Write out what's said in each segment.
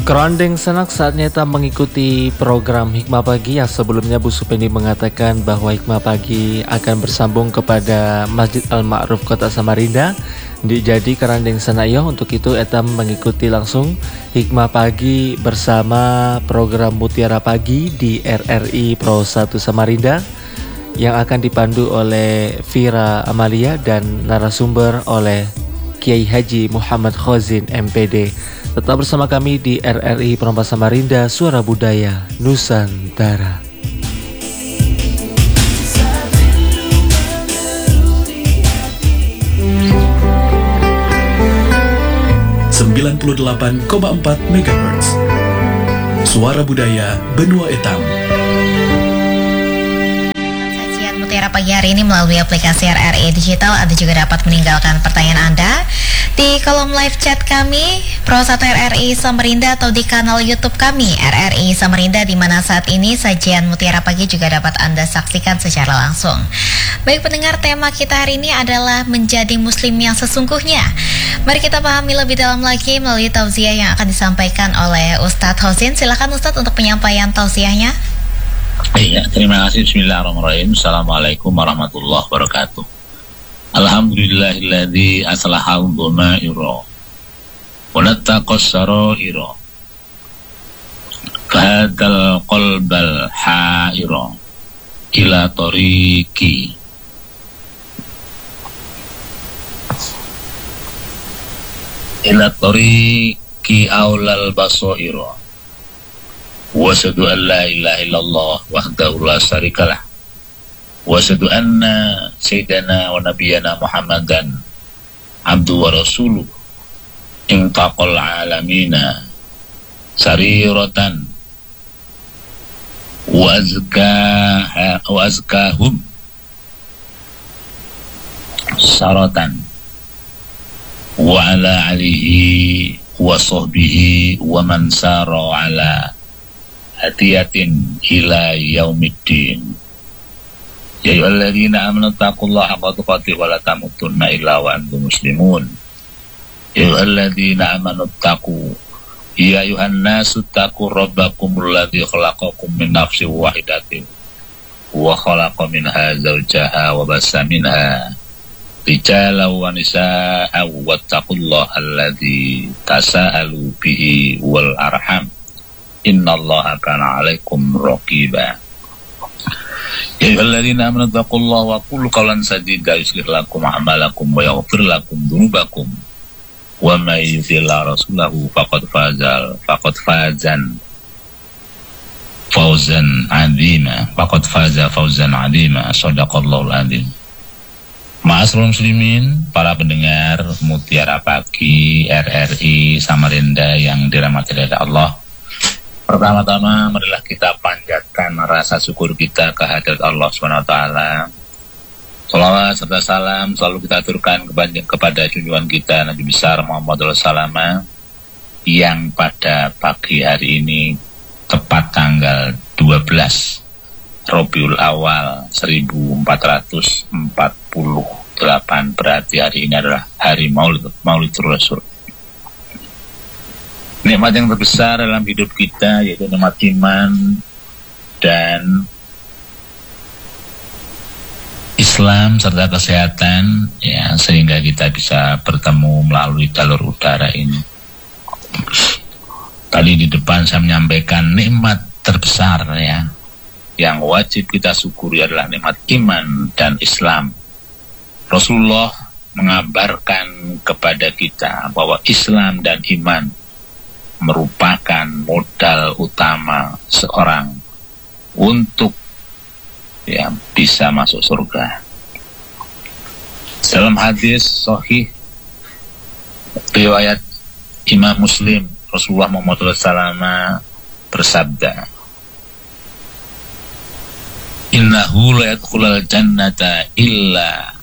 Kerandeng senang saatnya kita mengikuti program Hikmah Pagi yang sebelumnya Bu Supendi mengatakan bahwa Hikmah Pagi akan bersambung kepada Masjid Al-Ma'ruf Kota Samarinda. Jadi kerandeng senayo untuk itu etam mengikuti langsung Hikmah Pagi bersama program Mutiara Pagi di RRI Pro 1 Samarinda yang akan dipandu oleh Vira Amalia dan narasumber oleh Kiai Haji Muhammad Khozin MPD. Tetap bersama kami di RRI Pro Samarinda, Suara Budaya Nusantara. ...98,4 MHz Suara Budaya Benua Etam. Sajian Mutiara Pagi hari ini melalui aplikasi RRI Digital. Anda juga dapat meninggalkan pertanyaan Anda di kolom live chat kami Pro 1 RRI Samarinda atau di kanal YouTube kami RRI Samarinda, di mana saat ini sajian Mutiara Pagi juga dapat Anda saksikan secara langsung. Baik pendengar, tema kita hari ini adalah menjadi muslim yang sesungguhnya. Mari kita pahami lebih dalam lagi melalui tausiah yang akan disampaikan oleh Ustadz Khozin. Silakan Ustadz untuk penyampaian tausiahnya. Iya, terima kasih. Bismillahirrahmanirrahim. Assalamualaikum warahmatullahi wabarakatuh. Alhamdulillahilladzi aslahal dhumaira wa nattaqas saraira fahadal qalbal haira ila tariqi aulal basaira wa asyhadu an la ilaha illallah wahdahu la syarikalah wa asyhadu anna sayyidana wa nabiyyana Muhammadan abdu wa rasuluh intaqal alamina sariratan wa azkahum saratan wa ala alihi wa sahbihi wa man sara ala hadiyatin ila yaumiddin. Ya ayyuhalladzina amanu taqullaha haqqa tuqatih wa la tamutunna illa wa antum muslimun. Ya ayyuhalladzina amanu taqu ya ayyuhan nasu taqu rabbakumul ladzi khalaqakum min nafsin wahidatin wa khalaqa minha zawjaha wa bassa minha rijalan wa nisaa'a wattaqullaha alladzi tasaalu bihi wal arham innallaha kana 'alaikum raqiba. Ya ayyuhalladzina amanu taqullaha wa qulu qawlan sadida yuslih lakum a'malakum wa yaghfir lakum dzunubakum wa may yuti'illah rasulahu faqad faza fawzan 'azima sadaqallahul 'azim. Ma'asyiral muslimin, para pendengar Mutiara Pagi RRI Samarinda yang dirahmati oleh Allah. Pertama-tama marilah kita panjatkan rasa syukur kita kehadirat Allah SWT. Salawat serta salam selalu kita aturkan kepada junjungan kita Nabi besar Muhammad SAW yang pada pagi hari ini tepat tanggal 12 Rabiul Awal 1448, berarti hari ini adalah hari Maulidur Rasul. Nikmat yang terbesar dalam hidup kita yaitu nikmat iman dan Islam serta kesehatan, ya, sehingga kita bisa bertemu melalui jalur udara ini. Tadi di depan saya menyampaikan nikmat terbesar, ya, yang wajib kita syukuri adalah nikmat iman dan Islam. Rasulullah mengabarkan kepada kita bahwa Islam dan iman merupakan modal utama seorang untuk, ya, bisa masuk surga. Dalam hadis sahih riwayat Imam Muslim, Rasulullah Muhammad SAW bersabda, innahu la yadkhulul jannata illa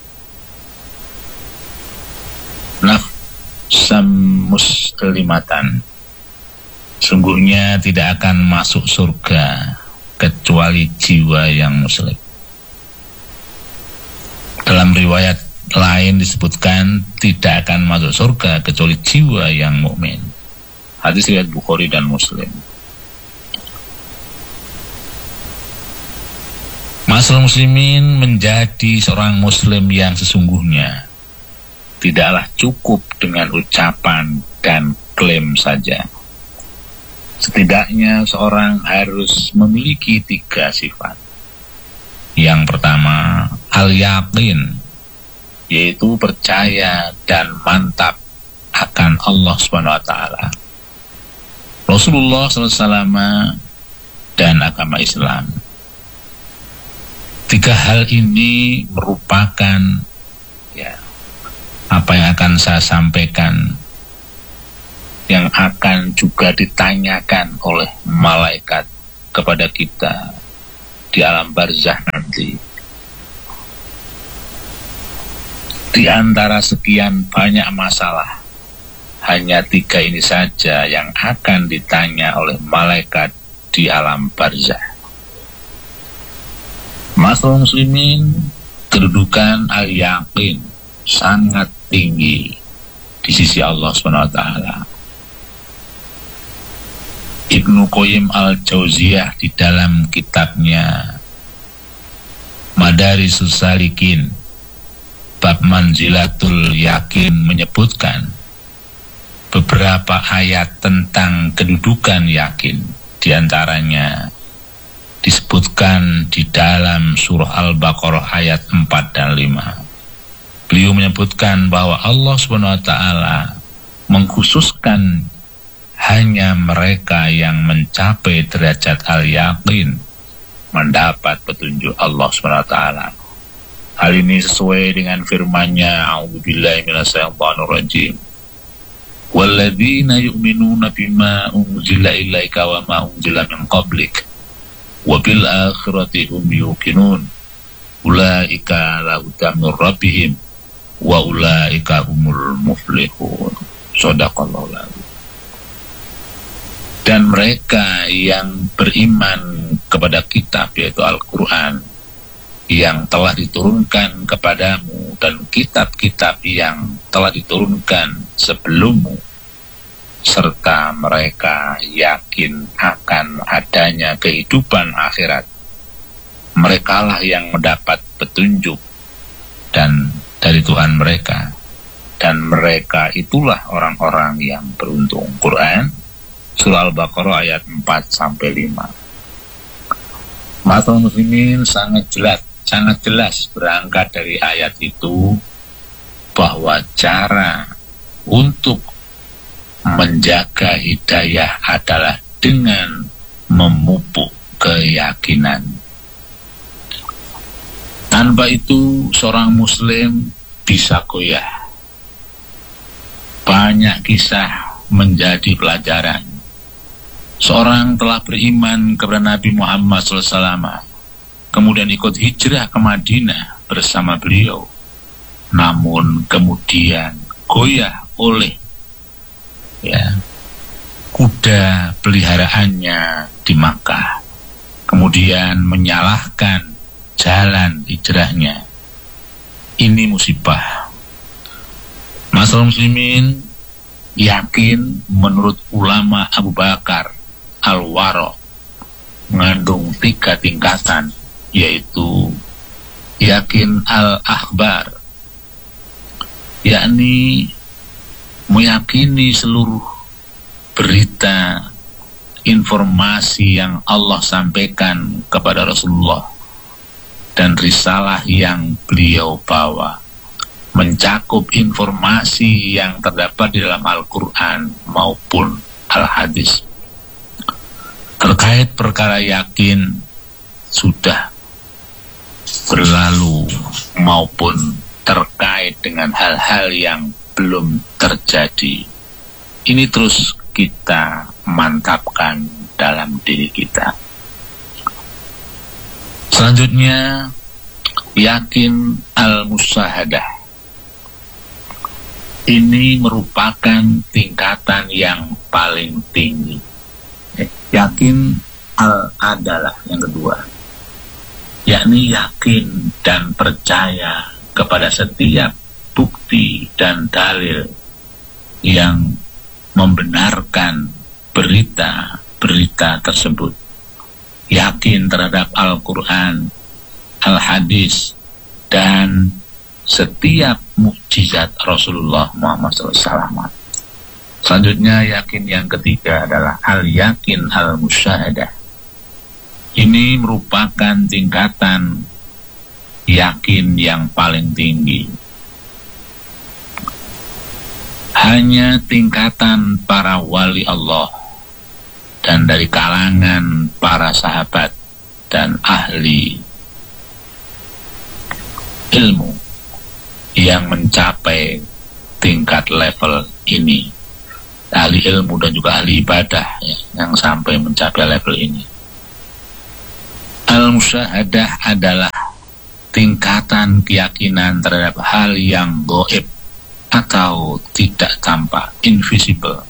nafsam muslimatan. Sungguhnya tidak akan masuk surga kecuali jiwa yang muslim. Dalam riwayat lain disebutkan tidak akan masuk surga kecuali jiwa yang mukmin. Hadis riwayat Bukhari dan Muslim. Masalah muslimin, menjadi seorang muslim yang sesungguhnya tidaklah cukup dengan ucapan dan klaim saja. Setidaknya seorang harus memiliki 3 sifat. Yang pertama, al-yaqin, yaitu percaya dan mantap akan Allah SWT, Rasulullah SAW, dan agama Islam. 3 hal ini merupakan apa yang akan saya sampaikan, yang akan juga ditanyakan oleh malaikat kepada kita di alam barzah nanti. Di antara sekian banyak masalah, hanya 3 ini saja yang akan ditanya oleh malaikat di alam barzah. Masalah muslimin, kedudukan al-yaqin sangat tinggi di sisi Allah SWT. Ibnu Qayyim al-Jauziyah di dalam kitabnya Madarisus Salikin bab Manzilatul Yakin menyebutkan beberapa ayat tentang kedudukan yakin. Di antaranya disebutkan di dalam surah Al-Baqarah ayat 4 dan 5. Beliau menyebutkan bahwa Allah SWT mengkhususkan hanya mereka yang mencapai derajat al-yaqin mendapat petunjuk Allah SWT. Hal ini sesuai dengan firman-Nya, a'udzubillahi minasyaitonirrajim, walladzina yu'minuna bima unzila ilaika wa ma unzila min qablik wa bil akhirati hum yuqinun ulaika ala hudan min rabbihim wa ulaika humul muflihun. Shadaqallahu alazim. Dan mereka yang beriman kepada kitab, yaitu Al-Quran, yang telah diturunkan kepadamu, dan kitab-kitab yang telah diturunkan sebelummu, serta mereka yakin akan adanya kehidupan akhirat, merekalah yang mendapat petunjuk dan dari Tuhan mereka, dan mereka itulah orang-orang yang beruntung. Quran surah Al-Baqarah ayat 4-5. Masalah muslimin, sangat jelas berangkat dari ayat itu bahwa cara untuk menjaga hidayah adalah dengan memupuk keyakinan. Tanpa itu seorang muslim bisa goyah. Banyak kisah menjadi pelajaran. Seorang telah beriman kepada Nabi Muhammad SAW, kemudian ikut hijrah ke Madinah bersama beliau, namun kemudian goyah oleh kuda peliharaannya di Makkah, kemudian menyalahkan jalan hijrahnya. Ini musibah. Masalah muslimin, yakin menurut ulama Abu Bakar Al-Wara mengandung 3 tingkatan, yaitu yakin al-akhbar, yakni meyakini seluruh berita, informasi yang Allah sampaikan kepada Rasulullah dan risalah yang beliau bawa, mencakup informasi yang terdapat di dalam Al-Quran maupun Al-Hadis. Terkait perkara yakin sudah berlalu maupun terkait dengan hal-hal yang belum terjadi, ini terus kita mantapkan dalam diri kita. Selanjutnya, yakin al-musyahadah. Ini merupakan tingkatan yang paling tinggi. Yakin al-adalah yang kedua, yakni yakin dan percaya kepada setiap bukti dan dalil yang membenarkan berita-berita tersebut, yakin terhadap Al-Quran, Al-Hadis, dan setiap mukjizat Rasulullah Muhammad SAW. Selanjutnya yakin yang ketiga adalah al-yakin al-musyahadah. Ini merupakan tingkatan yakin yang paling tinggi. Hanya tingkatan para wali Allah dan dari kalangan para sahabat dan ahli ilmu yang mencapai tingkat level ini, ahli ilmu dan juga ahli ibadah ya, yang sampai mencapai level ini. Al-musyahadah adalah tingkatan keyakinan terhadap hal yang gaib atau tidak tampak, invisible,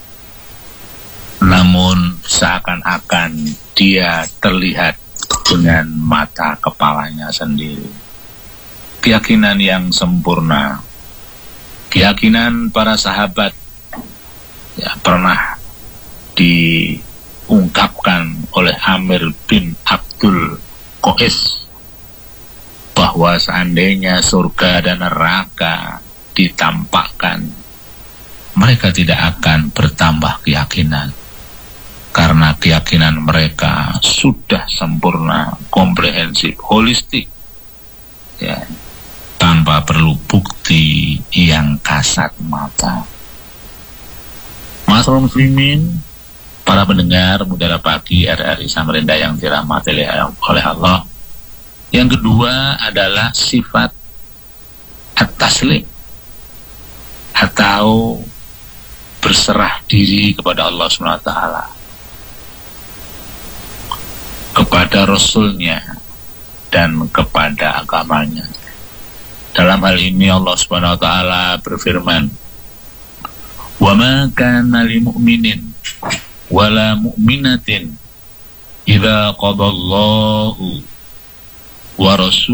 namun seakan-akan dia terlihat dengan mata kepalanya sendiri. Keyakinan yang sempurna, keyakinan para sahabat ya, pernah diungkapkan oleh Amir bin Abdul Qais bahwa seandainya surga dan neraka ditampakkan, mereka tidak akan bertambah keyakinan, karena keyakinan mereka sudah sempurna, komprehensif, holistik ya, tanpa perlu bukti yang kasat mata. Masyaallah muslimin, para pendengar Mutiara Pagi RRI Samarinda yang dirahmati oleh Allah, yang kedua adalah sifat at-taslim atau berserah diri kepada Allah SWT, kepada Rasulnya dan kepada agamanya. Dalam hal ini Allah SWT berfirman, "Wa ma kana lil mu'minin wala mu'minatin idza qadallahu wa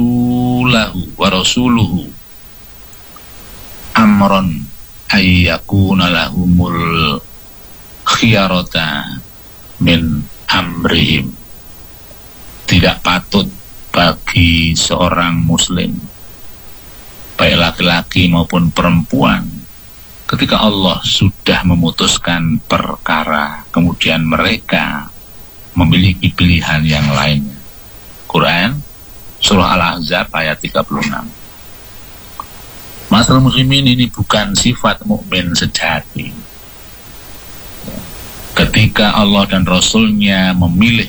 rasuluhu amron ayyakuna lahumul khiyarata min amrihim." Tidak patut bagi seorang muslim, baik laki-laki maupun perempuan, ketika Allah sudah memutuskan perkara, kemudian mereka memiliki pilihan yang lainnya. Quran Surah Al-Ahzab ayat 36. Masalah muslimin, ini bukan sifat mukmin sejati. Ketika Allah dan Rasulnya memilih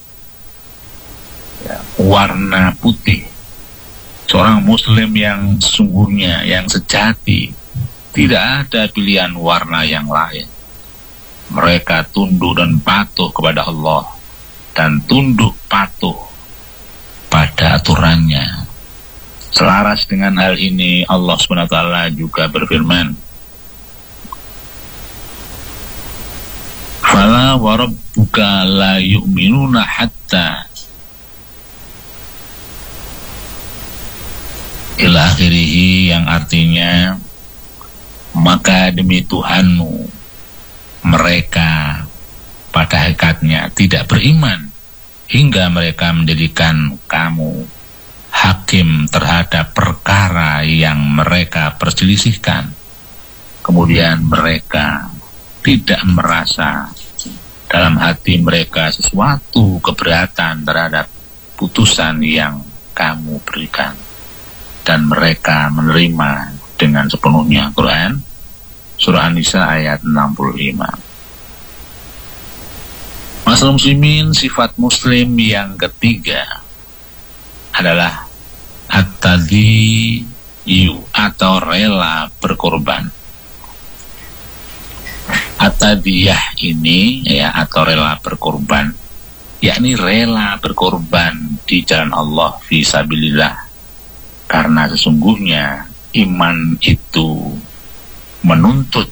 warna putih, seorang muslim yang sesungguhnya, yang sejati, tidak ada pilihan warna yang lain. Mereka tunduk dan patuh kepada Allah dan tunduk patuh pada aturannya. Selaras dengan hal ini Allah SWT juga berfirman, "Fala wa rabbuka la yu'minuna hatta" ila akhirih, yang artinya maka demi Tuhanmu mereka pada hakikatnya tidak beriman hingga mereka menjadikan kamu hakim terhadap perkara yang mereka perselisihkan, kemudian mereka tidak merasa dalam hati mereka sesuatu keberatan terhadap putusan yang kamu berikan, dan mereka menerima dengan sepenuhnya. Quran Surah An-Nisa ayat 65. Masalah muslimin, sifat muslim yang ketiga adalah at-tadhiyu atau rela berkorban. At-tadhiyah ini ya, atau rela berkorban, yakni rela berkorban di jalan Allah fisabilillah, karena sesungguhnya iman itu menuntut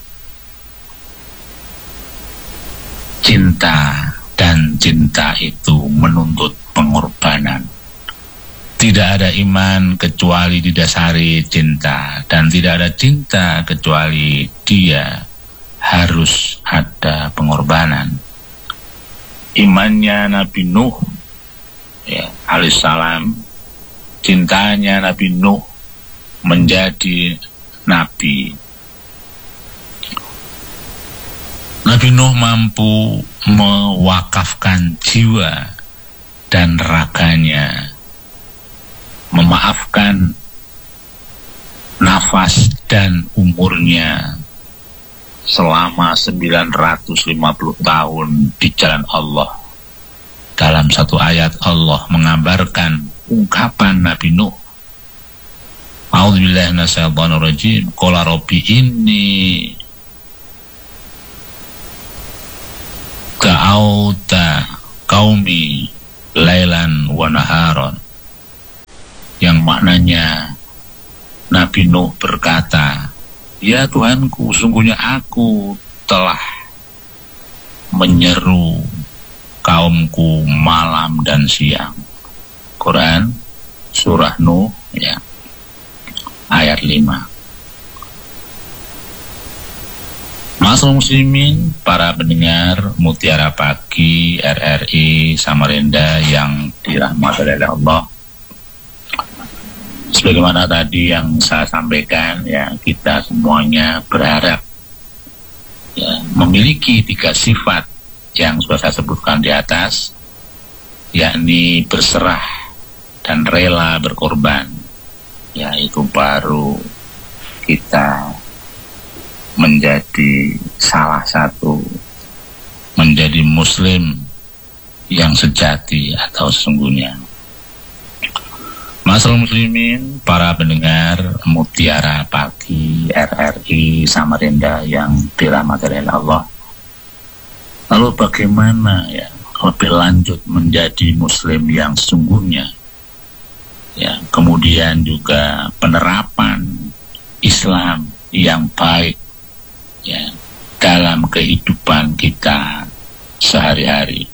cinta, dan cinta itu menuntut pengorbanan. Tidak ada iman kecuali didasari cinta, dan tidak ada cinta kecuali dia harus ada pengorbanan. Imannya Nabi Nuh ya, alaihissalam, cintanya Nabi Nuh menjadi nabi. Nabi Nuh mampu mewakafkan jiwa dan raganya, memaafkan nafas dan umurnya selama 950 tahun di jalan Allah. Dalam satu ayat Allah mengabarkan ungkapan Nabi Nuh, A'udzubillahi minasyaitonirrajim, qala rabbi inni da'auta qaumi lailan wa naharon, yang maknanya Nabi Nuh berkata, ya Tuhanku, sungguhnya aku telah menyeru kaumku malam dan siang. Quran surah Nuh ya, ayat 5. Masyaallah muslimin, para pendengar Mutiara Pagi RRI Samarinda yang dirahmati oleh Allah. Sebagaimana tadi yang saya sampaikan ya, kita semuanya berharap ya, memiliki 3 sifat yang sudah saya sebutkan di atas, yakni berserah dan rela berkorban. Ya, itu baru kita menjadi salah satu, menjadi muslim yang sejati atau sesungguhnya. Masyaallah muslimin, para pendengar Mutiara Pagi RRI Samarinda yang dirahmati oleh Allah. Lalu bagaimana ya lebih lanjut menjadi muslim yang sesungguhnya? Ya, kemudian juga penerapan Islam yang baik ya dalam kehidupan kita sehari-hari.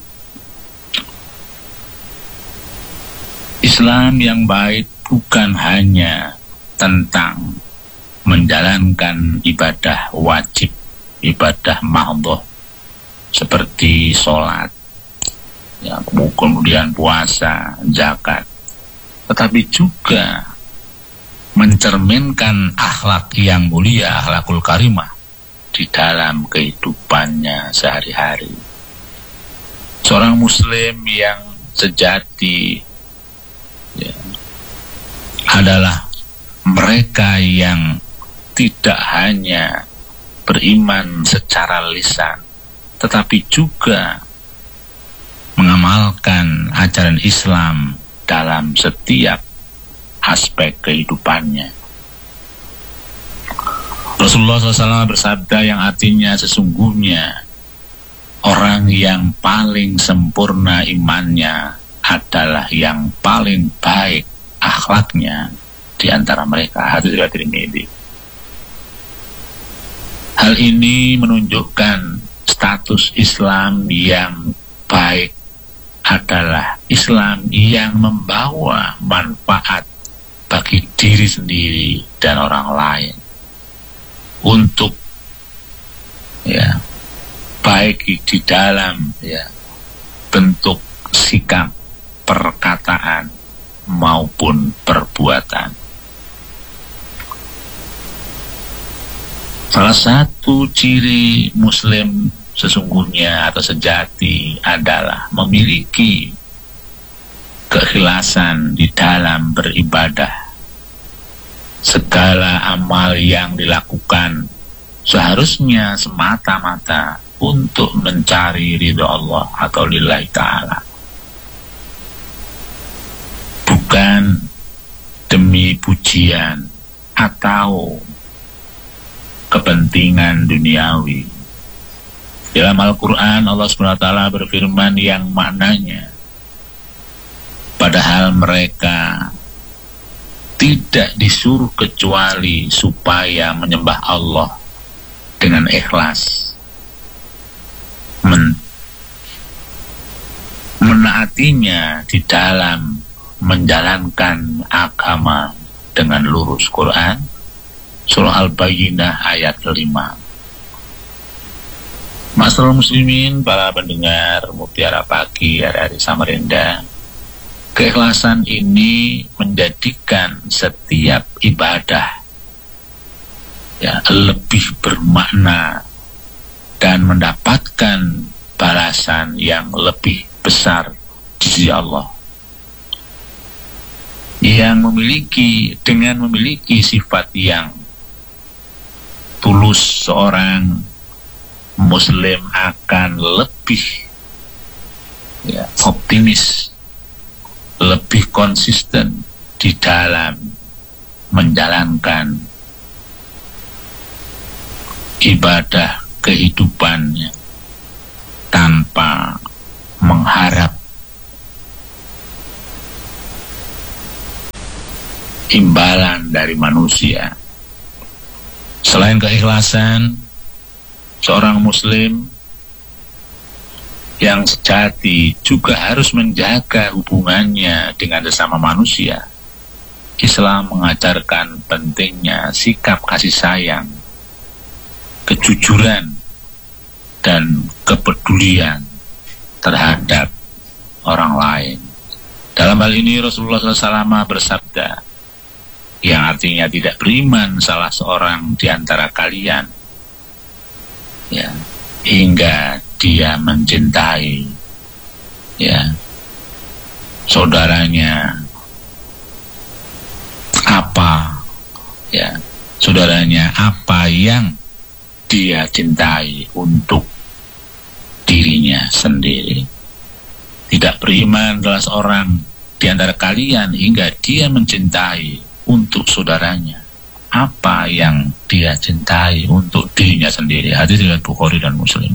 Islam yang baik bukan hanya tentang menjalankan ibadah wajib, ibadah mahdhah seperti sholat, ya, kemudian puasa, zakat, tetapi juga mencerminkan akhlak yang mulia, akhlakul karimah di dalam kehidupannya sehari-hari. Seorang muslim yang sejati ya, adalah mereka yang tidak hanya beriman secara lisan, tetapi juga mengamalkan ajaran Islam dalam setiap aspek kehidupannya. Rasulullah SAW bersabda yang artinya sesungguhnya orang yang paling sempurna imannya adalah yang paling baik akhlaknya di antara mereka. Hadis riwayat Tirmidzi. Hal ini menunjukkan status Islam yang baik adalah Islam yang membawa manfaat bagi diri sendiri dan orang lain, untuk ya baik di dalam ya bentuk sikap, perkataan maupun perbuatan. Salah satu ciri muslim sesungguhnya atau sejati adalah memiliki keikhlasan di dalam beribadah. Segala amal yang dilakukan seharusnya semata-mata untuk mencari ridha Allah atau lillahi ta'ala, bukan demi pujian atau kepentingan duniawi. Dalam Al-Quran Allah SWT berfirman yang maknanya, padahal mereka tidak disuruh kecuali supaya menyembah Allah dengan ikhlas, menaatinya di dalam menjalankan agama dengan lurus. Quran Surah Al-Bayyinah ayat 5. Masyaallah muslimin, para pendengar Mutiara Pagi RRI Samarinda, keikhlasan ini menjadikan setiap ibadah lebih bermakna dan mendapatkan balasan yang lebih besar di sisi Allah. Dengan memiliki sifat yang tulus, seorang muslim akan lebih optimis, lebih konsisten di dalam menjalankan ibadah kehidupannya tanpa mengharap imbalan dari manusia. Selain keikhlasan, seorang muslim yang sejati juga harus menjaga hubungannya dengan sesama manusia. Islam mengajarkan pentingnya sikap kasih sayang, kejujuran, dan kepedulian terhadap orang lain. Dalam hal ini Rasulullah SAW bersabda, yang artinya tidak beriman salah seorang di antara kalian hingga dia mencintai saudaranya apa yang dia cintai untuk dirinya sendiri. Tidak beriman salah seorang di antara kalian hingga dia mencintai untuk saudaranya apa yang dia cintai untuk dirinya sendiri. Hadis riwayat Bukhari dan Muslim.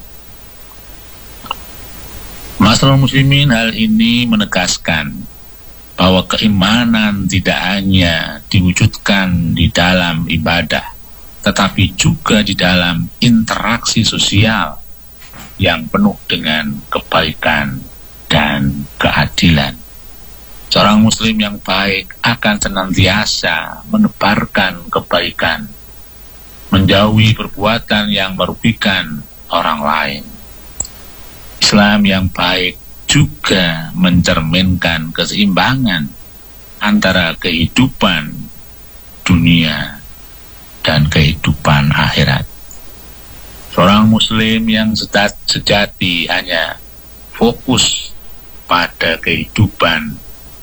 Masyaallah muslimin, hal ini menegaskan bahwa keimanan tidak hanya diwujudkan di dalam ibadah, tetapi juga di dalam interaksi sosial yang penuh dengan kebaikan dan keadilan. Seorang muslim yang baik akan senantiasa menebarkan kebaikan, menjauhi perbuatan yang merugikan orang lain. Islam yang baik juga mencerminkan keseimbangan antara kehidupan dunia dan kehidupan akhirat. Seorang muslim yang sejati hanya fokus pada kehidupan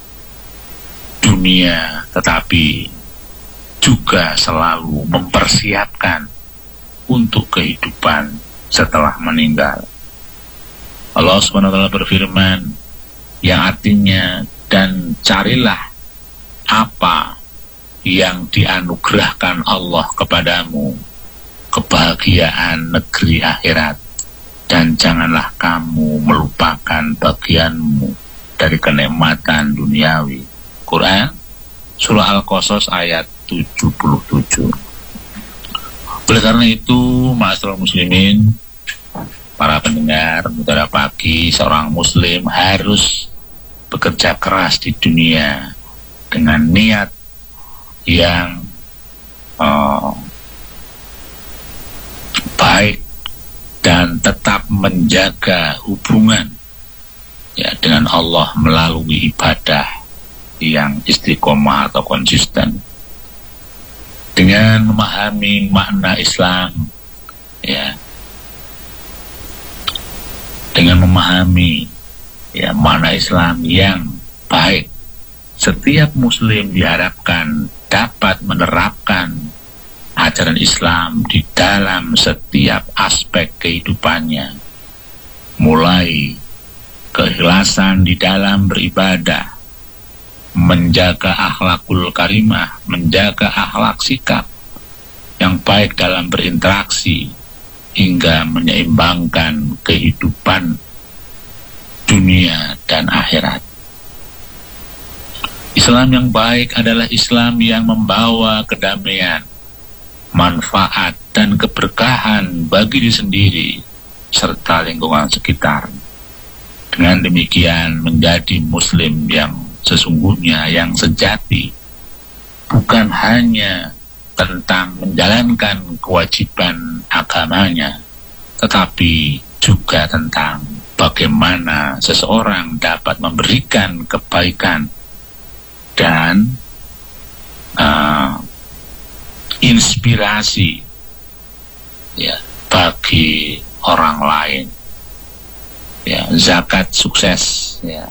dunia, tetapi juga selalu mempersiapkan untuk kehidupan setelah meninggal. Allah SWT berfirman yang artinya, dan carilah apa yang dianugerahkan Allah kepadamu, kebahagiaan negeri akhirat, dan janganlah kamu melupakan bagianmu dari kenikmatan duniawi. Quran Surah Al-Qasas ayat 77. Oleh karena itu, ma'asyiral muslimin, para pendengar Mutiara Pagi, seorang muslim harus bekerja keras di dunia dengan niat yang baik dan tetap menjaga hubungan dengan Allah melalui ibadah yang istiqomah atau konsisten, dengan memahami makna Islam, dengan memahami makna Islam yang baik. Setiap muslim diharapkan dapat menerapkan ajaran Islam di dalam setiap aspek kehidupannya, mulai keikhlasan di dalam beribadah, menjaga akhlakul karimah, menjaga akhlak sikap yang baik dalam berinteraksi, hingga menyeimbangkan kehidupan dunia dan akhirat. Islam yang baik adalah Islam yang membawa kedamaian, manfaat, dan keberkahan bagi diri sendiri serta lingkungan sekitar. Dengan demikian, menjadi muslim yang sesungguhnya, yang sejati, bukan hanya tentang menjalankan kewajiban agamanya, tetapi juga tentang bagaimana seseorang dapat memberikan kebaikan dan inspirasi ya bagi orang lain. Ya, zakat sukses ya,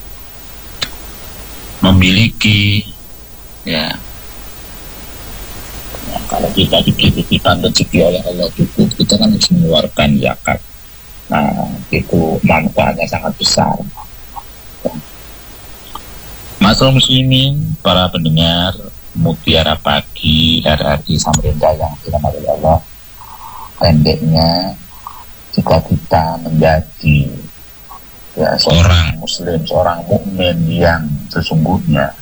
memiliki ya, kalau kita diberikan rezeki oleh Allah cukup, kita kan harus mengeluarkan zakat. Nah, itu manfaatnya sangat besar. Masyaallah muslimin, para pendengar Mutiara Pagi RRI Samarinda yang dirahmati Allah, pendeknya jika kita menjadi ya, seorang muslim, seorang mukmin yang sesungguhnya